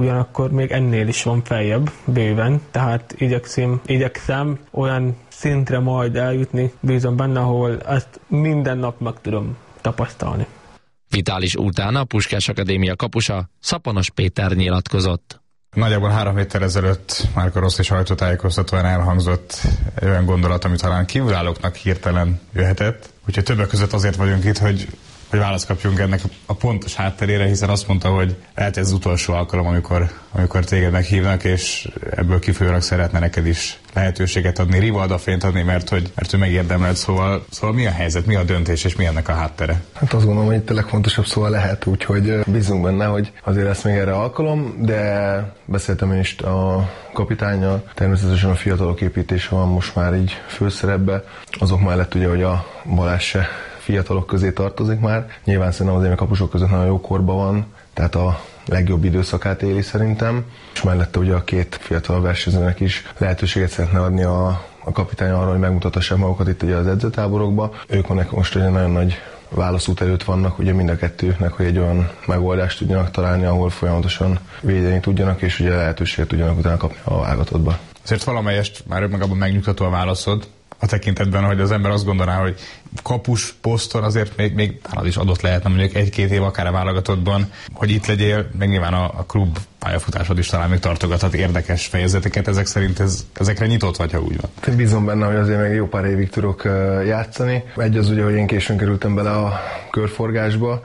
ugyanakkor még ennél is van feljebb bőven, tehát igyekszem olyan szintre majd eljutni, bízom benne, ahol ezt minden nap meg tudom tapasztalni. Vitális után a Puskás Akadémia kapusa Szaponos Péter nyilatkozott. Nagyjából 3 héttel ezelőtt Márka Rossi sajtótájékoztatóan elhangzott egy olyan gondolat, amit talán kívülállóknak hirtelen jöhetett. Úgyhogy többek között azért vagyunk itt, hogy választ kapjunk ennek a pontos hátterére, hiszen azt mondta, hogy lehet ez az utolsó alkalom, amikor téged meghívnak, és ebből kifolyólag szeretne neked is lehetőséget adni, rivalda-fényt adni, mert ő megérdemled. Szóval mi a helyzet, mi a döntés, és mi ennek a háttere? Hát azt gondolom, hogy itt a legfontosabb szó lehet, úgyhogy bízunk benne, hogy azért lesz még erre alkalom, de beszéltem én is a kapitánnyal, természetesen a fiatalok építése van most már így főszerepbe, azok mellett ugye, hogy a Balázs se fiatalok közé tartozik már. Nyilván szerintem azért a kapusok között nagyon jó korban van, tehát a legjobb időszakát éli szerintem, és mellette ugye a 2 fiatal versenyzőnek is lehetőséget szeretne adni a kapitány arra, hogy megmutatassák magukat itt ugye az edzőtáborokba. Ők most egy nagyon nagy válaszút előtt vannak, ugye mind a kettőnek, hogy egy olyan megoldást tudjanak találni, ahol folyamatosan védeni tudjanak, és ugye lehetőséget tudjanak utána kapni a válogatottba. Azért valamelyest már önmagában megnyugtató a válaszod, a tekintetben, hogy az ember azt gondolná, hogy kapus poszton azért még az is adott lehetne mondjuk 1-2 év akár a válogatottban, hogy itt legyél, meg nyilván a klub pályafutásod is talán még tartogathat érdekes fejezeteket, ezek szerint ezekre nyitott vagy, ha úgy van. Én bízom benne, hogy azért még jó pár évig tudok játszani. Egy az ugye, hogy én későn kerültem bele a körforgásba,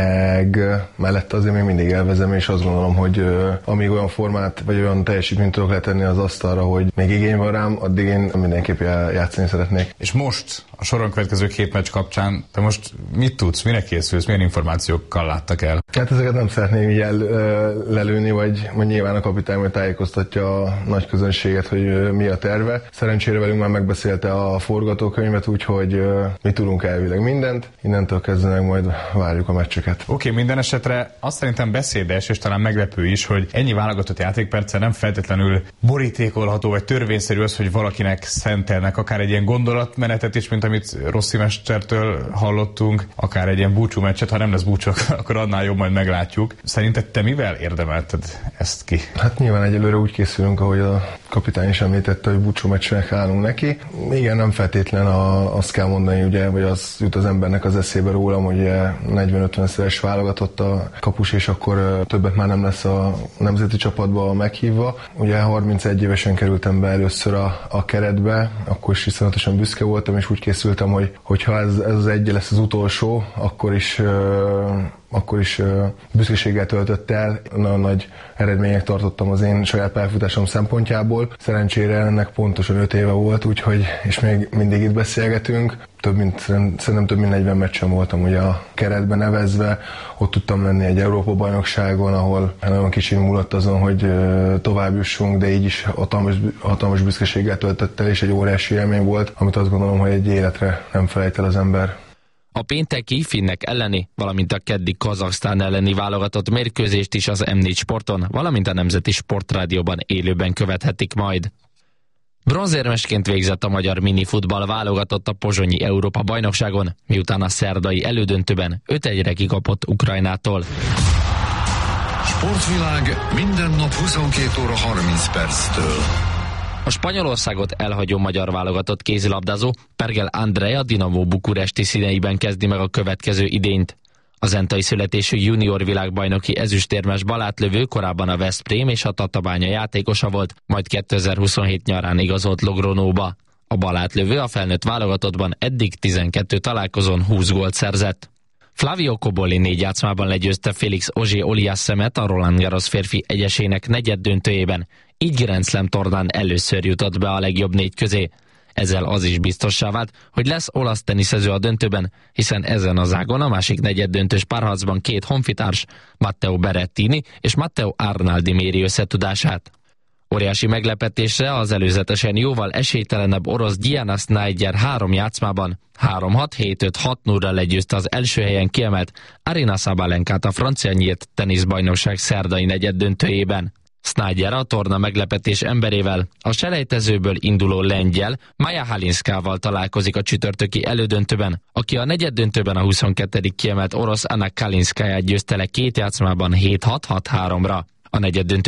meg mellette azért még mindig elvezem, és azt gondolom, hogy amíg olyan formát, vagy olyan teljesítményt tudok letenni az asztalra, hogy még igény van rám, addig én mindenképp játszani szeretnék. És most a soron következő 2 meccs kapcsán te most mit tudsz, mire készülsz, milyen információkkal láttak el? Hát ezeket nem szeretném így lelőni, vagy nyilván a kapitány majd tájékoztatja a nagy közönséget, hogy mi a terve. Szerencsére velünk már megbeszélte a forgatókönyvet, úgyhogy mi tudunk elvileg mindent. Innentől kezdve majd várjuk a meccseket. Oké, minden esetre azt szerintem beszédes, és talán meglepő is, hogy ennyi válogatott játékperccel nem feltétlenül borítékolható, vagy törvényszerű az, hogy valakinek szentelnek akár egy ilyen gondolatmenetet is, mint amit Rossi mestertől hallottunk, akár egy ilyen búcsú meccset, ha nem lesz búcsú, akkor annál jobb, majd meglátjuk. Szerinted te mivel érdemelted ezt ki? Hát nyilván egyelőre úgy készülünk, ahogy a kapitány is említette, hogy búcsú meccsnek állunk neki. Igen, nem feltétlen azt kell mondani, ugye, vagy az jut az embernek az eszébe rólam, hogy 40-50-szeres válogatott a kapus, és akkor többet már nem lesz a nemzeti csapatba meghívva. Ugye 31 évesen kerültem be először a keretbe, akkor is iszonyatosan büszke voltam, és úgy készültem, hogy ha ez az egy lesz az utolsó, akkor is büszkeséggel töltött el. Nagyon nagy eredmények tartottam az én saját pályafutásom szempontjából. Szerencsére ennek pontosan 5 éve volt, úgyhogy, és még mindig itt beszélgetünk. Szerintem több mint 40 meccsen voltam ugye a keretben nevezve. Ott tudtam lenni egy Európa-bajnokságon, ahol nagyon kicsi múlott azon, hogy tovább jussunk, de így is hatalmas büszkeséggel töltött el, és egy óriási élmény volt, amit azt gondolom, hogy egy életre nem felejt el az ember. A pénteki finnek elleni, valamint a keddi Kazaksztán elleni válogatott mérkőzést is az M4 Sporton, valamint a Nemzeti Sportrádióban élőben követhetik majd. Bronzérmesként végzett a magyar minifutball válogatott a pozsonyi Európa-bajnokságon, miután a szerdai elődöntőben 5-1-re kikapott Ukrajnától. Sportvilág minden nap 22 óra 30 perctől. A Spanyolországot elhagyó magyar válogatott kézilabdázó Pergel Andrej a Dinamo Bukuresti színeiben kezdi meg a következő idényt. A zentai születésű junior világbajnoki ezüstérmes balátlövő korábban a Veszprém és a Tatabánya játékosa volt, majd 2027 nyarán igazolt Logronóba. A balátlövő a felnőtt válogatottban eddig 12 találkozón 20 gólt szerzett. Flavio Cobolli 4 játszmában legyőzte Félix Auger-Aliassemet a Roland Garros férfi egyesének negyeddöntőjében, így Grand Slam tornán először jutott be a legjobb 4 közé. Ezzel az is biztossá vált, hogy lesz olasz teniszező a döntőben, hiszen ezen az ágon a másik negyeddöntős párharcban 2 honfitárs, Matteo Berrettini és Matteo Arnaldi méri összetudását. Óriási meglepetésre az előzetesen jóval esélytelenebb orosz Diana Snyder 3 játszmában 3-6, 7-5, 6-0-ra legyőzte az első helyen kiemelt Aryna Sabalenkát a francia nyílt teniszbajnokság szerdai negyeddöntőjében. Snyder a torna meglepetés emberével, a selejtezőből induló lengyel Maja Halinszkával találkozik a csütörtöki elődöntőben, aki a negyeddöntőben a 22. kiemelt orosz Anna Kalinszkáját győzte le 2 játszmában 7-6, 6-3-ra. A negyeddöntő